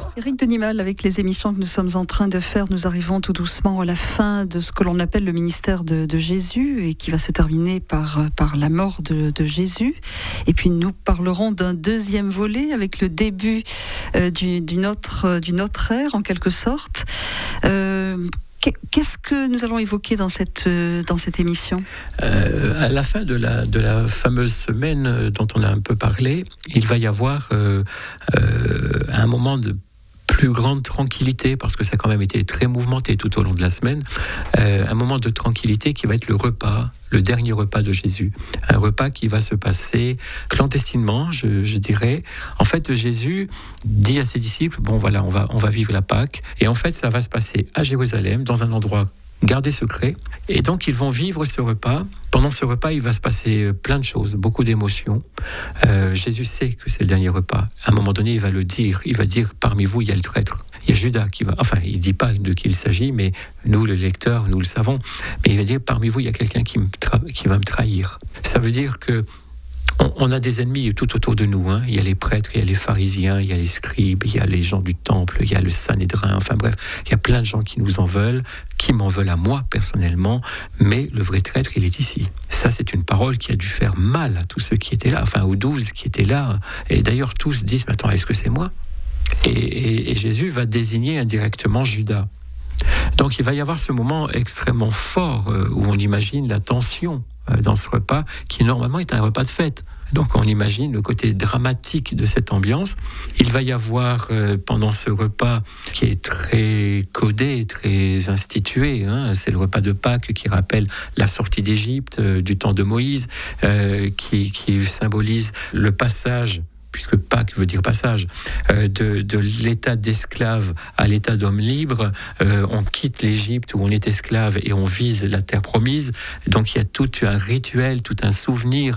Éric Denimal, avec les émissions que nous sommes en train de faire, nous arrivons tout doucement à la fin de ce que l'on appelle le ministère de Jésus et qui va se terminer par la mort de Jésus. Et puis nous parlerons d'un deuxième volet avec le début d'une autre ère en quelque sorte. Qu'est-ce que nous allons évoquer dans cette émission ? À la fin de la fameuse semaine dont on a un peu parlé, il va y avoir un moment de plus grande tranquillité, parce que ça a quand même été très mouvementé tout au long de la semaine, un moment de tranquillité qui va être le repas, le dernier repas de Jésus. Un repas qui va se passer clandestinement, je dirais. En fait, Jésus dit à ses disciples, bon voilà, on va vivre la Pâque, et en fait, ça va se passer à Jérusalem, dans un endroit gardé secret, et donc ils vont vivre ce repas. Pendant ce repas, il va se passer plein de choses, beaucoup d'émotions. Jésus sait que c'est le dernier repas. À un moment donné, il va le dire. Il va dire, parmi vous, il y a le traître. Il y a Judas qui va... Enfin, il ne dit pas de qui il s'agit, mais nous, le lecteur, nous le savons. Mais il va dire, parmi vous, il y a quelqu'un qui va me trahir. Ça veut dire que on a des ennemis tout autour de nous. Il y a les prêtres, il y a les pharisiens, il y a les scribes, il y a les gens du temple, il y a le Sanhédrin. Enfin bref, il y a plein de gens qui nous en veulent, qui m'en veulent à moi personnellement. Mais le vrai traître, il est ici. Ça, c'est une parole qui a dû faire mal à tous ceux qui étaient là, enfin aux 12 qui étaient là. Et d'ailleurs, tous disent maintenant, est-ce que c'est moi ? Et Jésus va désigner indirectement Judas. Donc il va y avoir ce moment extrêmement fort où on imagine la tension dans ce repas qui normalement est un repas de fête. Donc on imagine le côté dramatique de cette ambiance. Il va y avoir pendant ce repas qui est très codé, très institué, c'est le repas de Pâques qui rappelle la sortie d'Égypte du temps de Moïse, qui symbolise le passage, puisque Pâques veut dire passage, de l'état d'esclave à l'état d'homme libre. On quitte l'Égypte où on est esclave et on vise la terre promise. Donc il y a tout un rituel, tout un souvenir